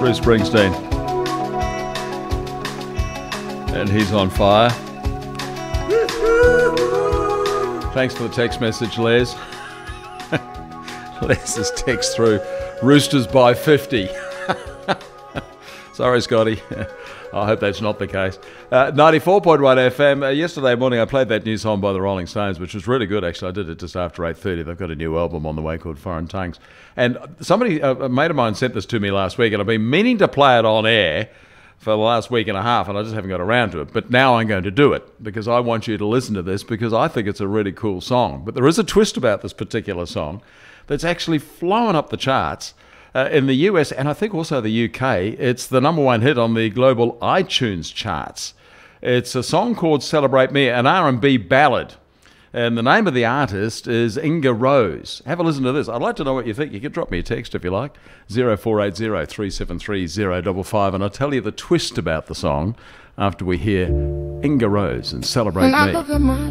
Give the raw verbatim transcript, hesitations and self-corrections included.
Bruce Springsteen. And he's on fire. Thanks for the text message, Les. Les's text through. Roosters by fifty. Sorry, Scotty. I hope that's not the case. Uh, ninety-four point one F M. Uh, yesterday morning I played that new song by the Rolling Stones, which was really good, actually. I did it just after eight thirty. They've got a new album on the way called Foreign Tongues. And somebody, a mate of mine sent this to me last week, and I've been meaning to play it on air for the last week and a half, and I just haven't got around to it. But now I'm going to do it, because I want you to listen to this, because I think it's a really cool song. But there is a twist about this particular song that's actually flown up the charts. Uh, in the U S and I think also the U K, it's the number one hit on the global iTunes charts. It's a song called Celebrate Me, an R and B ballad. And the name of the artist is Inga Rose. Have a listen to this. I'd like to know what you think. You can drop me a text if you like. zero four eight zero, three seven three, zero five five. And I'll tell you the twist about the song after we hear Inga Rose and Celebrate Me.